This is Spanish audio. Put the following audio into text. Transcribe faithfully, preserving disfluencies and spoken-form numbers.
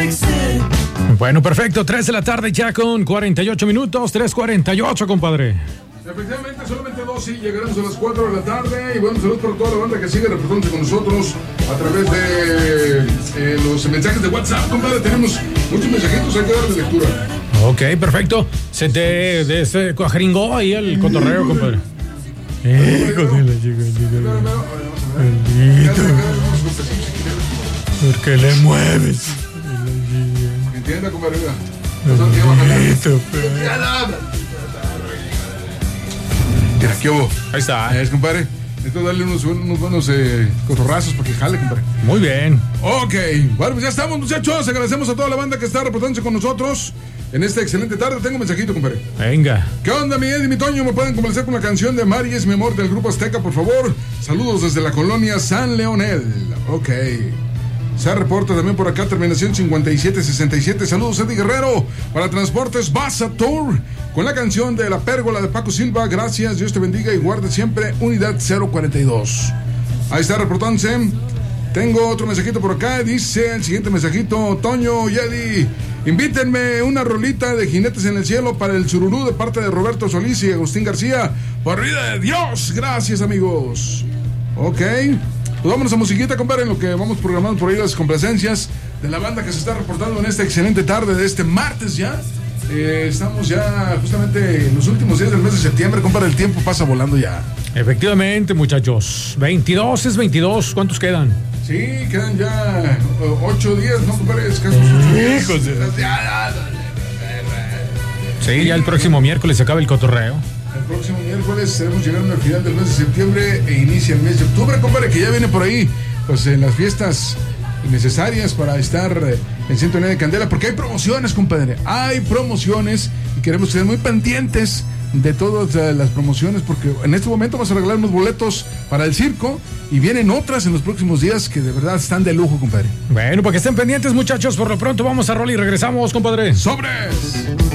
Bueno, perfecto, tres de la tarde ya con cuarenta y ocho minutos, tres cuarenta y ocho, compadre. Efectivamente, solamente dos y llegaremos a las cuatro de la tarde. Y bueno, saludos por toda la banda que sigue reportándose con nosotros a través de eh, los mensajes de WhatsApp, compadre. Tenemos muchos mensajitos, hay que darle lectura. Ok, perfecto. Se te de ese cuajringó ahí el cotorreo, compadre. Hijo de la chica, bendito. ¿Por qué le mueves? Entienda, compadre. Bendito, Mira, ¿qué hubo? ahí está. Es, compadre. Necesito darle unos, unos buenos eh, cotorrazos para que jale, compadre. Muy bien. Ok, bueno, pues ya estamos, muchachos. Agradecemos a toda la banda que está reportándose con nosotros en esta excelente tarde. Tengo un mensajito, compadre. Venga. ¿Qué onda, mi Eddie, mi Toño? ¿Me pueden complacer con la canción de Mari es mi amor del Grupo Azteca, por favor? Saludos desde la colonia San Leonel. Ok. Se reporta también por acá, terminación cincuenta y siete sesenta y siete. Saludos, Eddie Guerrero. Para Transportes Baza Tour, con la canción de La Pérgola de Paco Silva. Gracias, Dios te bendiga y guarde siempre. Unidad cero cuarenta y dos. Ahí está reportándose. Tengo otro mensajito por acá. Dice el siguiente mensajito: Toño y Eddie, invítenme una rolita de Jinetes en el Cielo para el Sururú de parte de Roberto Solís y Agustín García. Por vida de Dios. Gracias, amigos. Ok. Pues vámonos a musiquita, compadre, en lo que vamos programando por ahí las complacencias de la banda que se está reportando en esta excelente tarde de este martes ya. Eh, estamos ya justamente en los últimos días del mes de septiembre, compadre, el tiempo pasa volando ya. Efectivamente, muchachos. veintidós es veintidós. ¿Cuántos quedan? Sí, quedan ya ocho días, ¿no, compadre? Escasos ocho días. Hijos de... Sí, ya el próximo miércoles se acaba el cotorreo. El próximo miércoles estaremos llegando al final del mes de septiembre e inicia el mes de octubre, compadre, que ya viene por ahí, pues en las fiestas necesarias para estar en sintonía de candela, porque hay promociones, compadre, hay promociones y queremos que estén muy pendientes de todas las promociones, porque en este momento vamos a regalar unos boletos para el circo y vienen otras en los próximos días que de verdad están de lujo, compadre. Bueno, para que estén pendientes, muchachos, por lo pronto vamos a rol y regresamos, compadre. ¡Sobres!